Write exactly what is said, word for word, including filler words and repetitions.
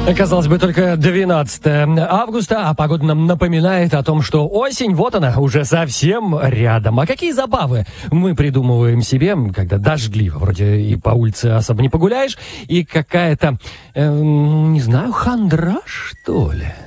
Казалось бы, только двенадцатое августа, а погода нам напоминает о том, что осень, вот она, уже совсем рядом. А какие забавы мы придумываем себе, когда дождливо, вроде и по улице особо не погуляешь, и какая-то, э, не знаю, хандра, что ли?